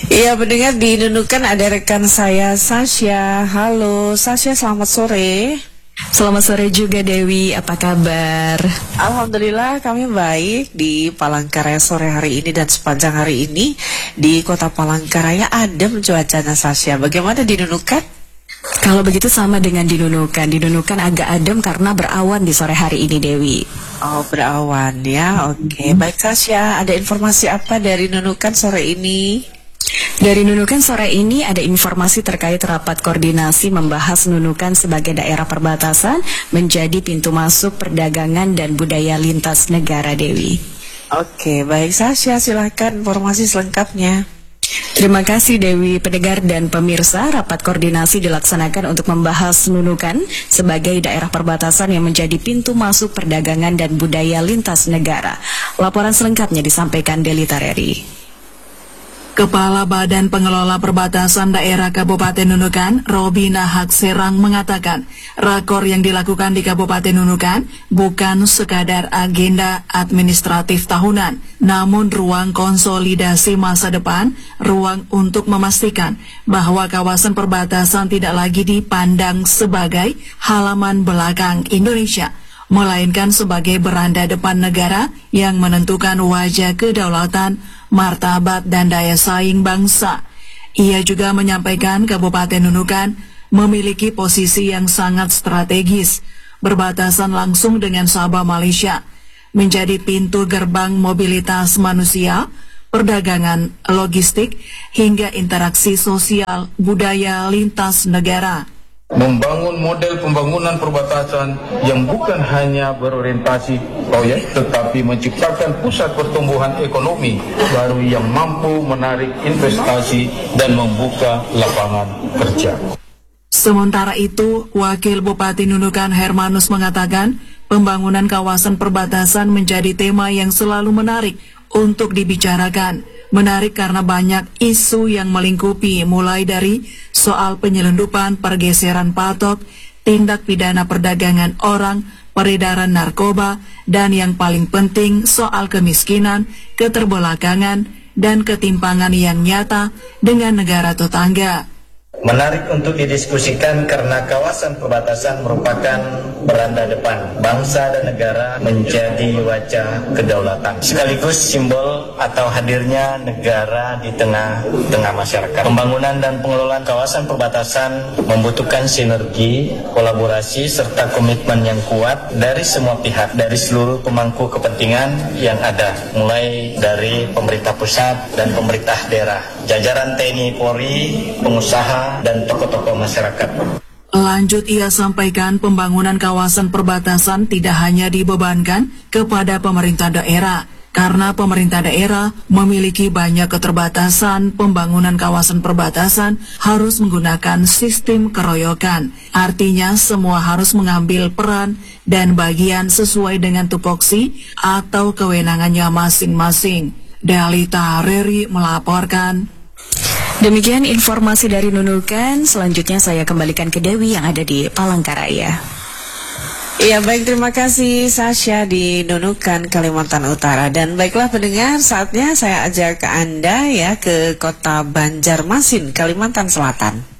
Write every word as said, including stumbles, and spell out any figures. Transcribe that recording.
Iya, pendengar di Nunukan ada rekan saya Sasha. Halo Sasha, selamat sore. Selamat sore juga Dewi, apa kabar? Alhamdulillah kami baik di Palangkaraya sore hari ini dan sepanjang hari ini di kota Palangkaraya adem cuacanya Sasha. Bagaimana di Nunukan? Kalau begitu sama dengan di Nunukan. Di Nunukan agak adem karena berawan di sore hari ini Dewi. Oh, berawan ya, oke. Okay. Hmm. Baik Sasha, ada informasi apa dari Nunukan sore ini? Dari Nunukan sore ini ada informasi terkait rapat koordinasi membahas Nunukan sebagai daerah perbatasan menjadi pintu masuk perdagangan dan budaya lintas negara Dewi. Oke, baik Sasha, silakan informasi selengkapnya. Terima kasih Dewi. Pendengar dan pemirsa, rapat koordinasi dilaksanakan untuk membahas Nunukan sebagai daerah perbatasan yang menjadi pintu masuk perdagangan dan budaya lintas negara. Laporan selengkapnya disampaikan Deli Tareri. Kepala Badan Pengelola Perbatasan Daerah Kabupaten Nunukan, Robina Hak Serang mengatakan, rakor yang dilakukan di Kabupaten Nunukan bukan sekadar agenda administratif tahunan, namun ruang konsolidasi masa depan, ruang untuk memastikan bahwa kawasan perbatasan tidak lagi dipandang sebagai halaman belakang Indonesia, melainkan sebagai beranda depan negara yang menentukan wajah kedaulatan, martabat dan daya saing bangsa. Ia juga menyampaikan Kabupaten Nunukan memiliki posisi yang sangat strategis, berbatasan langsung dengan Sabah Malaysia, menjadi pintu gerbang mobilitas manusia, perdagangan, logistik, hingga interaksi sosial budaya lintas negara. Membangun model pembangunan perbatasan yang bukan hanya berorientasi proyek, tetapi menciptakan pusat pertumbuhan ekonomi baru yang mampu menarik investasi dan membuka lapangan kerja. Sementara itu, Wakil Bupati Nunukan Hermanus mengatakan, pembangunan kawasan perbatasan menjadi tema yang selalu menarik untuk dibicarakan. Menarik karena banyak isu yang melingkupi, mulai dari soal penyelundupan, pergeseran patok, tindak pidana perdagangan orang, peredaran narkoba, dan yang paling penting soal kemiskinan, keterbelakangan, dan ketimpangan yang nyata dengan negara tetangga. Menarik untuk didiskusikan karena kawasan perbatasan merupakan beranda depan bangsa dan negara menjadi wajah kedaulatan, sekaligus simbol atau hadirnya negara di tengah-tengah masyarakat. Pembangunan dan pengelolaan kawasan perbatasan membutuhkan sinergi, kolaborasi, serta komitmen yang kuat dari semua pihak, dari seluruh pemangku kepentingan yang ada, mulai dari pemerintah pusat dan pemerintah daerah, jajaran T N I Polri, pengusaha, dan tokoh-tokoh masyarakat. Lanjut ia sampaikan pembangunan kawasan perbatasan tidak hanya dibebankan kepada pemerintah daerah, karena pemerintah daerah memiliki banyak keterbatasan. Pembangunan kawasan perbatasan harus menggunakan sistem keroyokan, artinya semua harus mengambil peran dan bagian sesuai dengan tupoksi atau kewenangannya masing-masing. Deli Tareri melaporkan. Demikian informasi dari Nunukan. Selanjutnya saya kembalikan ke Dewi yang ada di Palangkaraya. Iya, baik, terima kasih Sasha di Nunukan, Kalimantan Utara. Dan baiklah pendengar, saatnya saya ajak ke Anda ya ke kota Banjarmasin, Kalimantan Selatan.